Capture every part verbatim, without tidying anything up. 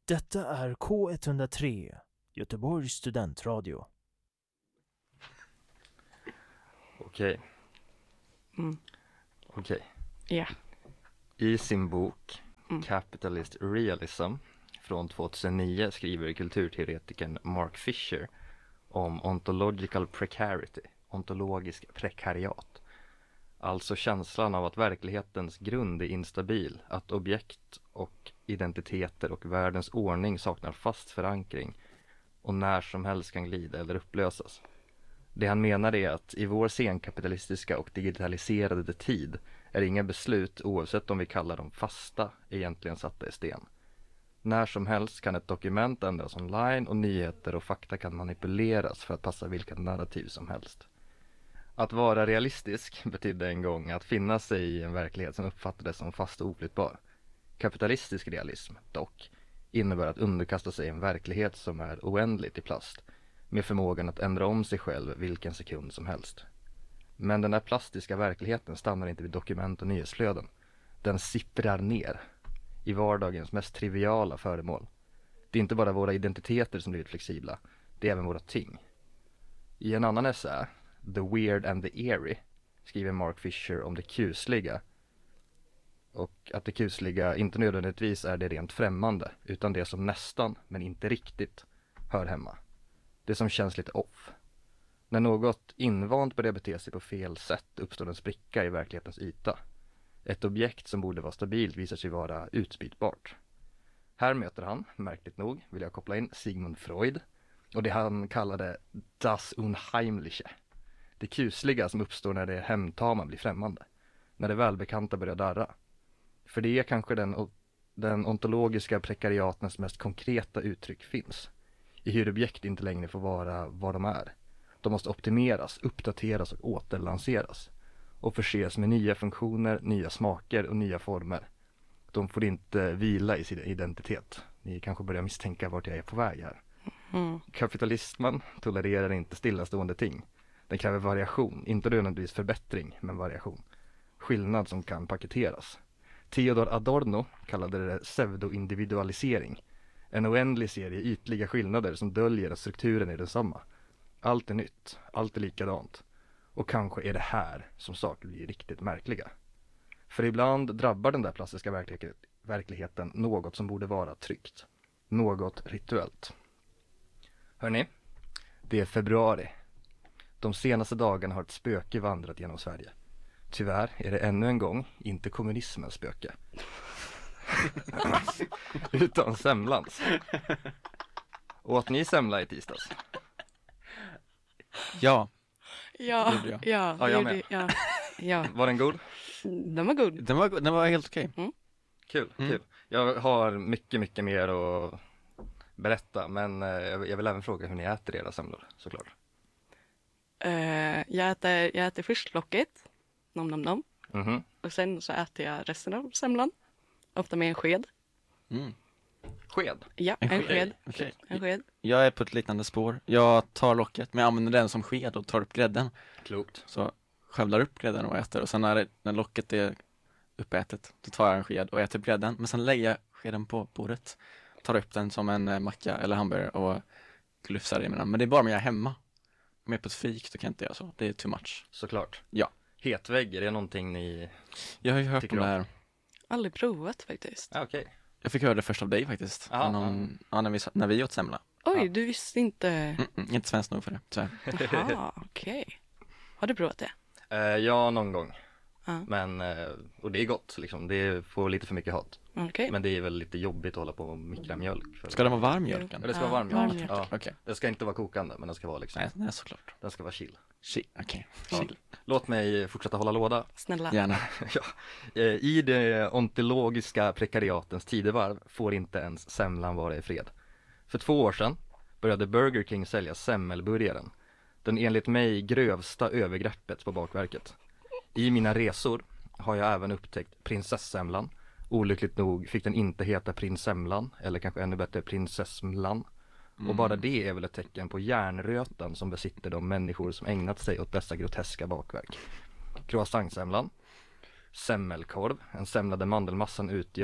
Detta är K ett noll tre, Göteborgs studentradio. Okej. Mm. Okej. Ja. I sin bok Mm. Capitalist Realism från tjugohundranio skriver kulturteoretikern Mark Fisher om ontological precarity, ontologisk prekariat. Alltså känslan av att verklighetens grund är instabil, att objekt och identiteter och världens ordning saknar fast förankring och när som helst kan glida eller upplösas. Det han menar är att i vår senkapitalistiska och digitaliserade tid är inga beslut, oavsett om vi kallar dem fasta, egentligen satta i sten. När som helst kan ett dokument ändras online och nyheter och fakta kan manipuleras för att passa vilka narrativ som helst. Att vara realistisk betydde en gång att finna sig i en verklighet som uppfattades som fast och oflyttbar. Kapitalistisk realism, dock, innebär att underkasta sig en verklighet som är oändligt i plast, med förmågan att ändra om sig själv vilken sekund som helst. Men den där plastiska verkligheten stannar inte vid dokument och nyhetsflöden. Den sipprar ner i vardagens mest triviala föremål. Det är inte bara våra identiteter som blivit flexibla, det är även våra ting. I en annan essä, The Weird and the Eerie, skriver Mark Fisher om det kusliga. Och att det kusliga inte nödvändigtvis är det rent främmande, utan det som nästan, men inte riktigt, hör hemma. Det som känns lite off. När något invant börjar bete sig på fel sätt uppstår en spricka i verklighetens yta. Ett objekt som borde vara stabilt visar sig vara utbytbart. Här möter han, märkligt nog, vill jag koppla in Sigmund Freud och det han kallade das Unheimliche. Det kusliga som uppstår när det hemtama blir främmande. När det välbekanta börjar darra. För det är kanske den, den ontologiska prekariatens mest konkreta uttryck finns. I hur objekt inte längre får vara vad de är. De måste optimeras, uppdateras och återlanseras. Och förses med nya funktioner, nya smaker och nya former. De får inte vila i sin identitet. Ni kanske börjar misstänka vart jag är på väg här. Mm. Kapitalismen tolererar inte stillastående ting. Den kräver variation, inte nödvändigtvis förbättring, men variation. Skillnad som kan paketeras. Theodor Adorno kallade det pseudo-individualisering. En oändlig serie ytliga skillnader som döljer att strukturen är densamma. Allt är nytt, allt är likadant. Och kanske är det här som saker blir riktigt märkliga. För ibland drabbar den där plastiska verklighet, verkligheten något som borde vara tryggt. Något rituellt. Hörrni, det är februari. De senaste dagarna har ett spöke vandrat genom Sverige. Tyvärr är det ännu en gång inte kommunismens spöke. Utan semlans. Åt ni semla i tisdags? Ja, Ja, Gjorde jag. ja, Ja, jag gjorde- med. ja, ja. Var den god? Den var god. den var, den var helt okej. Kul, Mm. kul. Jag har mycket, mycket mer att berätta, men eh, jag jag vill även fråga hur ni äter era semlor, såklart. Eh, jag, äter, jag äter först locket, nom nom nom. Mhm. Och sen så äter jag resten av semlan. Ofta med en sked. Mm. Sked? Ja, En en, sked. sked. Okej. En sked. Jag är på ett liknande spår. Jag tar locket, men jag använder den som sked och tar upp grädden. Klokt. Så skövlar upp grädden och äter. Och sen när, det, när locket är uppätet, då tar jag en sked och äter upp grädden. Men sen lägger jag skeden på bordet. Tar upp den som en eh, macka eller hamburgare och glufsar i mina. Men det är bara om jag är hemma. Om jag är på ett fik, då kan jag inte göra så. Det är too much. Såklart. Ja. Hetvägg, är det någonting ni... Jag har ju hört Tycker om det du om? här. Aldrig provat faktiskt. Ja, okej. Jag fick höra det först av dig faktiskt. Ja, Någon, ja, när, vi, när vi åt semla. Oj, Ja. du visste inte. Mm, mm, inte svensk nog för det, tyvärr. Jaha, okej. Har du provat det? Eh, ja, någon gång. Ja. Men, eh, och det är gott liksom. Det får lite för mycket hat. Okej. Men det är väl lite jobbigt att hålla på och mikra mjölk. För Ska den vara varm mjölken? Ja, det ska Ja, vara varm varm mjölk. mjölk. Ja. Okej. Det ska inte vara kokande, men den ska vara liksom, Nej, nej, såklart. den ska vara chill. Shit, okej. Ja. Chill. Låt mig fortsätta hålla låda. Snälla. Gärna. Ja. Eh, I det ontologiska prekariatens tidevarv får inte ens semlan vara i fred. För två år sedan började Burger King sälja semmelburgaren. Den enligt mig grövsta övergreppet på bakverket. I mina resor har jag även upptäckt prinsessemlan. Olyckligt nog fick den inte heta prinssemlan, eller kanske ännu bättre prinsessmlan. Mm. Och bara det är väl ett tecken på järnrötan som besitter de människor som ägnat sig åt dessa groteska bakverk. Croissantsemlan, semmelkorv, en semla där mandelmassan utgör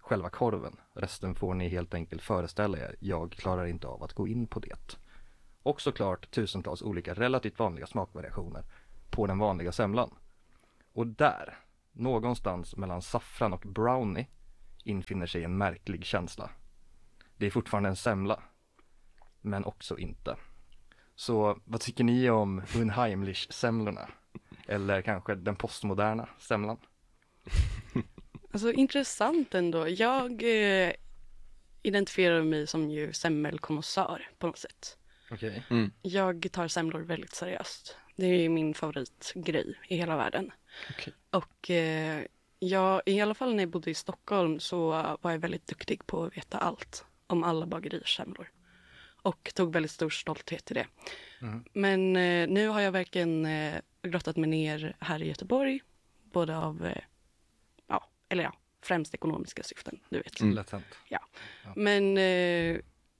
själva korven. Resten får ni helt enkelt föreställa er. Jag klarar inte av att gå in på det. Och såklart tusentals olika relativt vanliga smakvariationer på den vanliga semlan. Och där, någonstans mellan saffran och brownie, infinner sig en märklig känsla. Det är fortfarande en semla, men också inte. Så vad tycker ni om Unheimlich-semlorna? Eller kanske den postmoderna semlan? Alltså intressant ändå. Jag eh, identifierar mig som ju semmelkonnässör på något sätt. Okej. Mm. Jag tar semlor väldigt seriöst. Det är min favoritgrej i hela världen. Okej. Och eh, jag, i alla fall när jag bodde i Stockholm så var jag väldigt duktig på att veta allt om alla bageriers semlor. Och tog väldigt stor stolthet i det. Mm. Men eh, nu har jag verkligen eh, grottat mig ner här i Göteborg. Både av, eh, ja, eller ja, främst ekonomiska syften, du vet. Mm. Lätt hänt. Men eh,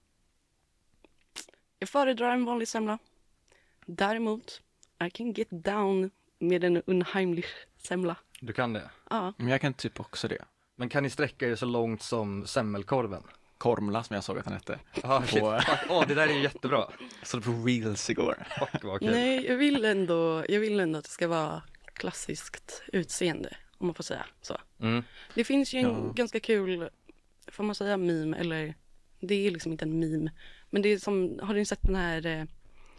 jag föredrar en vanlig semla. Däremot, I can get down med en unheimlich semla. Du kan det. Ja, Men jag kan typ också det. Men kan ni sträcka er så långt som semmelkorven? Kormla som jag såg att han hette. Ja, shit. På- Fuck. Åh, det där är ju jättebra. Jag såg det på Reels igår. Fuck, vad kul. nej, jag vill, ändå, jag vill ändå att det ska vara klassiskt utseende, om man får säga så. Mm. Det finns ju en Ja. ganska kul, får man säga meme, eller det är liksom inte en meme, men det är som, har ni sett den här, eh,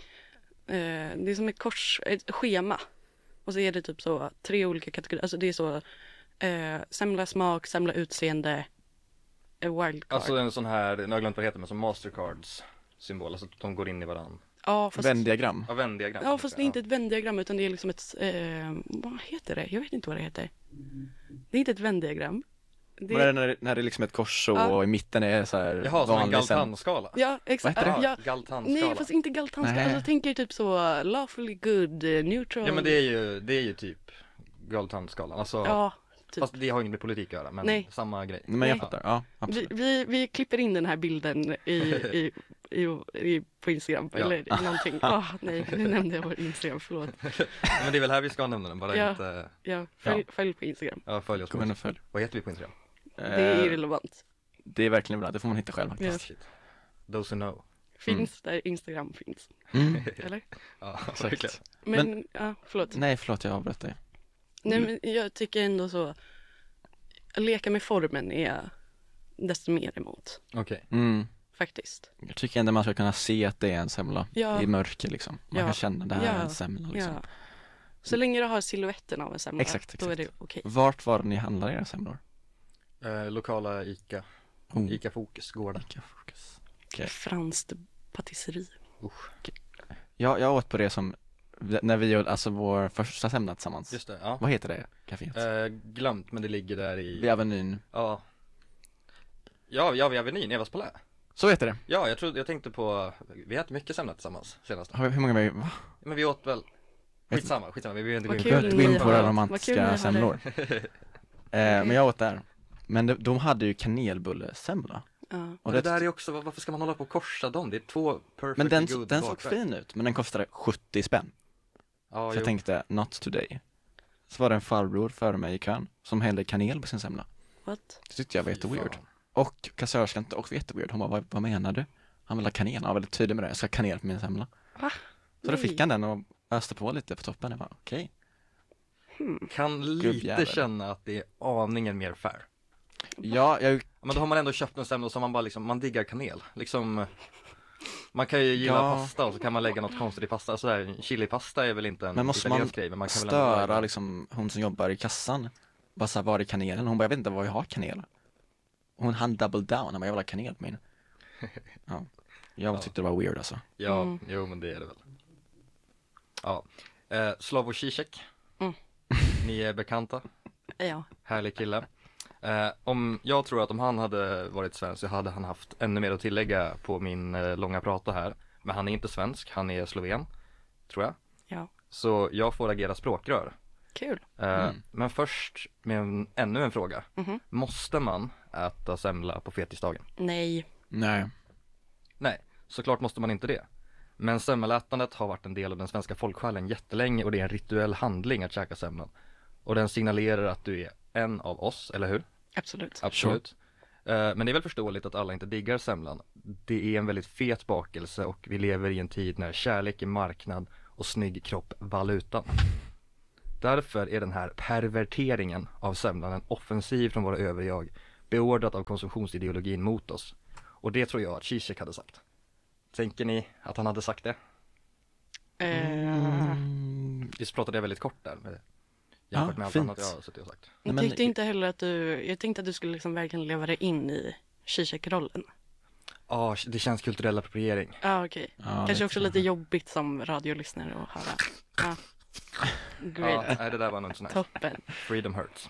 eh, det är som ett kors, ett schema, och så är det typ så, tre olika kategorier, alltså det är så, eh, semla smak, semla utseende, eh, wildcard. Alltså en sån här, nu har jag glömt vad det heter, men som Mastercards symbol, alltså att de går in i varandra. ja, fast, Vändiagram. Ja, vändiagram. ja, fast det är inte ett vändiagram, utan det är liksom ett, eh, vad heter det? Jag vet inte vad det heter. Det är inte ett vändiagram. Det Men är det när, det- när det är liksom ett kors och Ja. i mitten är så här Jaha, som en vanlig sem- Galtan-skala. Ja, exakt. Vad heter det? Ja, Galtan-skala. nej, fast inte galtanska. Nej. Alltså, tänker typ så lawfully good, eh, neutral. Ja, men det är ju, det är ju typ Galtan-skalan. Alltså, Ja, typ. fast det har inget med politik att göra, men Nej. samma grej. Men jag Nej. fattar, ja vi, absolut. vi, vi klipper in den här bilden i, i, i, i, på Instagram, Ja. eller någonting. Ah, nej, nu nämnde jag vår Instagram, förlåt. Men det är väl här vi ska nämna den, bara Ja. inte, Ja, följ, följ på Instagram. ja, följ oss på Kom igen och Instagram. följ. Vad heter vi på Instagram? Det är Eh, irrelevant. det är verkligen bra, det får man hitta själv faktiskt. Ja. Shit. Those who know. Finns där Instagram finns, Mm, eller? Ja, verkligen. exakt. Men, ja, förlåt. Nej förlåt, jag avbröt dig. Nej, men jag tycker ändå så, att leka med formen är jag desto mer emot, Okej. Mm. faktiskt. Jag tycker ändå man ska kunna se att det är en semla Ja. i mörker liksom. Man Ja. kan känna det här Ja. är en semla liksom. Ja. Så länge du har siluetten av en semla, Exakt, då är exakt. det okej. Vart var det ni handlade era semlor? Eh, lokala Ica. Oh. Ica Fokus, gården. Ica Fokus. Okej. Franskt patisserie. Usch. Jag, jag åt på det som, när vi gjorde, alltså vår första semla tillsammans. Just det, ja. Vad heter det caféet? Eh, glömt, men det ligger där i... Vid Avenyn. Ja. Ja, ja, vid Avenyn, Evas Palais. Så heter det. Ja, jag trodde, jag tänkte på, vi ätit mycket semla tillsammans senast. Har vi- Hur många var vi, va? Men vi åt väl, skitsamma, skitsamma, vi behöver inte gå Vad in kul på Vi det. behöver inte gå ni in på har- våra vad kul ni romantiska har semlor. Eh, men jag åt där. Men de, de hade ju kanelbullesemla. Ja. Och det där är också, varför ska man hålla på och korsa dem? Det är två perfect Men den, good den såg bakverk. fin ut, men den kostade sjuttio spänn. Ja, Så jo. jag tänkte, not today. Så var det en farbror före mig i kön som hällde kanel på sin semla. What? Det tyckte jag var Fy jätteweird. fan. Och kassörskan tyckte också var jätteweird. Hon bara, vad, vad menar du? Han vill ha kanel. Han var väldigt tydlig med det. Jag ska ha kanel på min semla. Va? Så då Nej. fick han den och öste på lite på toppen. Jag bara, okej. Kan lite Gubbjävel. känna att det är aningen mer fair. Ja, jag, Men då har man ändå köpt en semla som man bara liksom, man diggar kanel. Liksom, man kan ju gilla Ja. pasta och så kan man lägga något konstigt i pasta. Sådär, chilipasta är väl inte en men måste man italiensk grej, men man kan väl ändå störa laga- liksom hon som jobbar i kassan? Bara såhär, var är kanelen? Hon bara, jag vet inte var jag har kanel. Hon hann double down. Han bara, jag vill ha kanel på min. Ja. Jag Ja. tyckte det var weird alltså. Ja, Mm. jo men det är det väl. Ja, eh, Slavoj Zizek. Mm. Ni är bekanta, Ja. härlig kille. Eh, om, jag tror att om han hade varit svensk så hade han haft ännu mer att tillägga på min eh, långa prata här. Men han är inte svensk, han är sloven, tror jag. Ja. Så jag får agera språkrör. Kul. Eh, Mm. Men först med en, ännu en fråga. Mhm. Måste man äta semla på fetisdagen? Nej. Nej. Nej, såklart måste man inte det. Men semmelätandet har varit en del av den svenska folksjälen jättelänge och det är en rituell handling att käka semlan. Och den signalerar att du är en av oss, eller hur? Absolut. Absolut. Eh, Men det är väl förståeligt att alla inte diggar semlan. Det är en väldigt fet bakelse och vi lever i en tid när kärlek är marknad och snygg kropp valutan. Därför är den här perverteringen av semlan en offensiv från våra överjag, beordrat av konsumtionsideologin mot oss. Och det tror jag att Zizek hade sagt. Tänker ni att han hade sagt det? Eh, Just pratade jag väldigt kort där med, jämfört Ja, med allt fint. annat jag har suttit och sagt. jag Men- tyckte inte heller att du, jag tänkte att du skulle liksom verkligen leva dig in i Zizek-rollen. Ja, det känns kulturell appropriering. Ja, ah, okej. Ja, Kanske lite. också lite jobbigt som radiolyssnare att höra. Ja. Great. Ja, nej, det där var nog inte så nice. Toppen. Freedom hurts.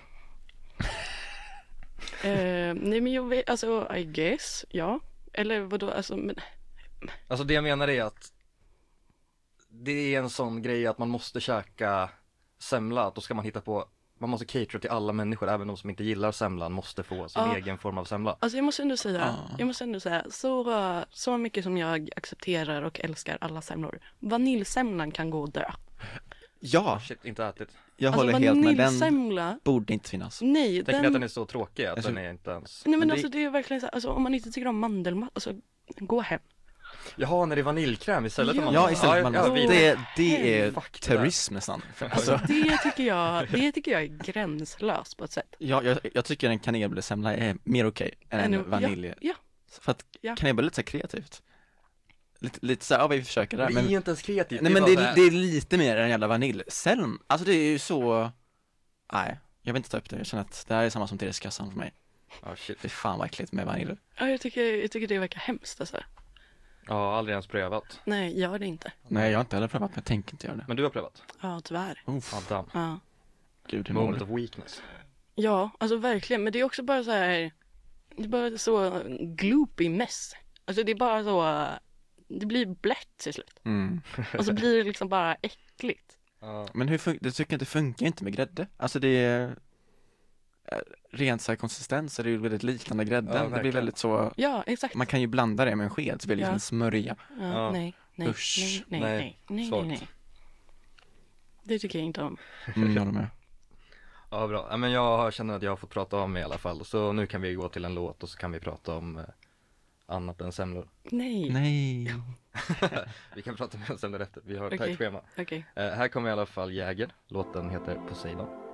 Eh, nej men jag vet, alltså I guess, ja. Eller vadå, alltså men, Alltså det jag menar är att det är en sån grej att man måste käka semla, att då ska man hitta på, man måste catera till alla människor, även de som inte gillar semlan måste få sin Ja. egen form av semla. alltså jag måste ändå säga, Ja. jag måste ändå säga, så, så mycket som jag accepterar och älskar alla semlor. Vaniljsemlan kan gå och dö. Ja, Shit, inte ätit. jag Alltså håller helt med. Den vaniljsemla, borde inte finnas. nej, Tänk mig att den, den är så tråkig att Alltså- den är inte ens... nej men Men det- alltså det är verkligen så här, alltså om man inte tycker om mandelmat, alltså gå hem. Jaha, när det är vaniljkräm istället Ja. för Ja, mandel. istället för ja, man, vi- det, det är Fuck det där. terrorism nästan. Alltså Alltså, det tycker jag, det tycker jag är gränslöst på ett sätt. jag, jag, jag tycker en kanelbullesemla är mer okej än Än- en vanilj. Ja, ja. För att Ja. kanelbulle är lite så här kreativt. Lite, lite så här, ja vi försöker där. Det är Men, ju inte ens kreativt. nej men bara det så är, här- det är lite mer än jävla vanilj. Selm, alltså det är ju så, nej, jag vill inte ta upp det. Jag känner att det här är samma som Therese-kassan för mig. Ja, shit. Fy fan vad äckligt med vanilj. Ja, jag tycker, jag tycker det verkar hemskt alltså. Ja, aldrig ens prövat. Nej, gör det inte. Nej, jag har inte heller prövat, men jag tänker inte göra det. Men du har prövat? Ja, tyvärr. Uff, Ja, damn. Ja. gud hur mår Moment du? of weakness. Ja, alltså verkligen. Men det är också bara så här, det är bara så gloopy mess. Alltså det är bara så, det blir blött till slut. Mm. Och så blir det liksom bara äckligt. Ja. Men hur funkar, det tycker jag inte funkar inte med grädde. Alltså det är eh, rent så här konsistens, är det ju väldigt liknande Ja, grädden. det blir verkligen. väldigt så, Ja, exakt. man kan ju blanda det med en sked så blir det liksom Ja. en smörja. Ja, Ja. nej, nej, Usch. nej, nej, Nej, nej, nej, nej, svagt. nej. Det tycker jag inte om. Mm, jag håller med. Ja, bra. Ja, men jag känner att jag har fått prata om mig i alla fall. Så nu kan vi gå till en låt och så kan vi prata om eh, annat än semlor. Nej. Nej. Vi kan prata mer om semlor efter. Vi har ett Okej. tajt schema. Okej. Eh, här kommer i alla fall Jäger. Låten heter Poseidon.